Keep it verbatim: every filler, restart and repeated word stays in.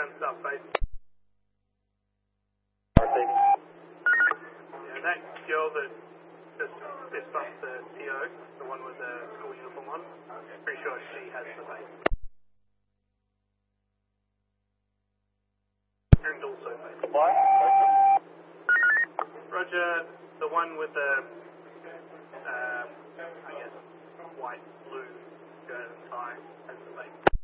down south base. Yeah, that girl that just fist bumped the T O, the one with the school uniform on, pretty sure she has the base. And also base. Roger, the one with the, um, I guess, white, blue shirt and tie has the base.